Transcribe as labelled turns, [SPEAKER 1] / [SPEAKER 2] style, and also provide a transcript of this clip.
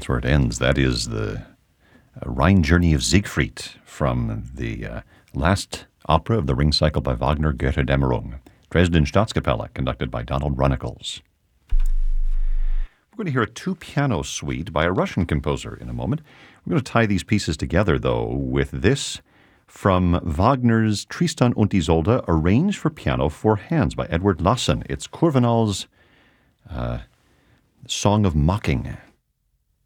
[SPEAKER 1] That's where it ends. That is the Rhine Journey of Siegfried from the last opera of the Ring Cycle by Wagner, Götterdämmerung. Dresden Staatskapelle, conducted by Donald Runnicles. We're going to hear a two-piano suite by a Russian composer in a moment. We're going to tie these pieces together, though, with this from Wagner's Tristan und Isolde, arranged for piano for hands by Edward Lassen. It's Kurvenal's Song of Mocking.